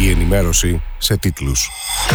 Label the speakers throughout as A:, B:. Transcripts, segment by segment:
A: Η ενημέρωση σε τίτλους.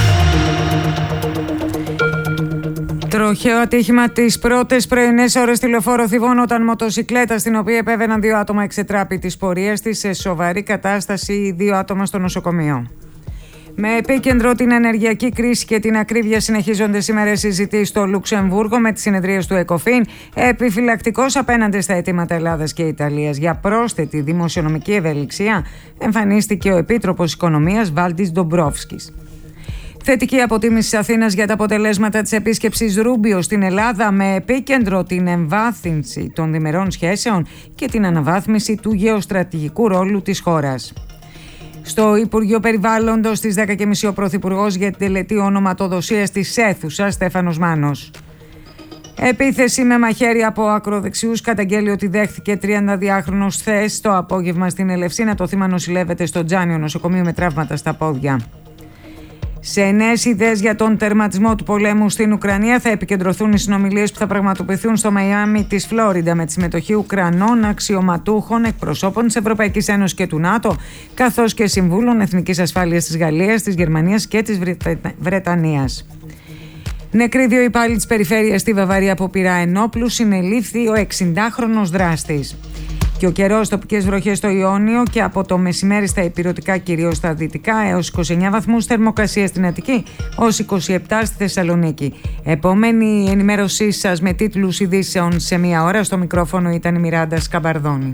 B: Τροχαίο ατύχημα τις πρώτες πρωινές ώρες στη Λεωφόρο Θηβών, όταν μοτοσικλέτα στην οποία επέβαιναν 2 άτομα εξετράπη της πορείας της σε σοβαρή κατάσταση, 2 άτομα στο νοσοκομείο. Με επίκεντρο την ενεργειακή κρίση και την ακρίβεια, συνεχίζονται σήμερα συζητήσεις στο Λουξεμβούργο με τις συνεδρίες του ΕΚΟΦΗΝ, επιφυλακτικός απέναντι στα αιτήματα Ελλάδας και Ιταλίας για πρόσθετη δημοσιονομική ευελιξία, εμφανίστηκε ο Επίτροπος Οικονομίας Βάλντις Ντομπρόφσκης. Θετική αποτίμηση της Αθήνας για τα αποτελέσματα της επίσκεψης Ρούμπιο στην Ελλάδα, με επίκεντρο την εμβάθυνση των διμερών σχέσεων και την αναβάθμιση του γεωστρατηγικού ρόλου της χώρας. Στο Υπουργείο Περιβάλλοντος στις 10.30 ο Πρωθυπουργός για την τελετή ονοματοδοσίας της αίθουσας Στέφανος Μάνος. Επίθεση με μαχαίρι από ακροδεξιούς, καταγγέλει ότι δέχθηκε 32χρονος χθες το απόγευμα στην Ελευσίνα. Το θύμα νοσηλεύεται στο Τζάνιο νοσοκομείο με τραύματα στα πόδια. Σε νέες ιδέες για τον τερματισμό του πολέμου στην Ουκρανία θα επικεντρωθούν οι συνομιλίες που θα πραγματοποιηθούν στο Μαϊάμι της Φλόριντα, με τη συμμετοχή Ουκρανών αξιωματούχων, εκπροσώπων της Ευρωπαϊκής Ένωσης και του ΝΑΤΟ, καθώς και συμβούλων εθνικής ασφάλειας της Γαλλίας, της Γερμανίας και της Βρετανίας. Νεκροί 2 υπάλληλοι της περιφέρειας στη Βαβαρία από πυρά ενόπλου, συνελήφθη ο 60χρονος δράστης. Και ο καιρός, τοπικές βροχές στο Ιόνιο και από το μεσημέρι στα ηπειρωτικά, κυρίως στα δυτικά, έως 29 βαθμούς, θερμοκρασία στην Αττική, ως 27 στη Θεσσαλονίκη. Επόμενη ενημέρωσή σας με τίτλους ειδήσεων σε 1 ώρα. Στο μικρόφωνο ήταν η Μιράντα Σκαμπαρδόνη.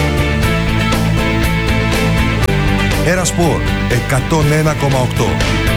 C: Era Sport 101,8.